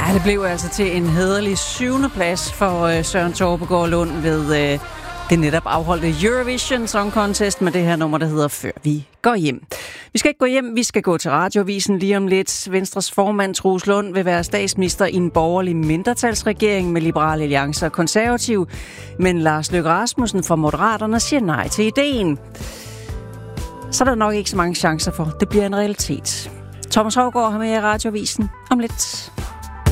Ej, det blev altså til en hæderlig 7. plads for Søren Torpegaard Lund ved det netop afholdte Eurovision Song Contest med det her nummer, der hedder Før vi går hjem. Vi skal ikke gå hjem, vi skal gå til Radioavisen lige om lidt. Venstres formand Troels Lund vil være statsminister i en borgerlig mindretalsregering med Liberal Alliance og Konservativ, men Lars Løkke Rasmussen fra Moderaterne siger nej til ideen. Så er der nok ikke så mange chancer for, det bliver en realitet. Thomas Haugaard har med i Radioavisen om lidt.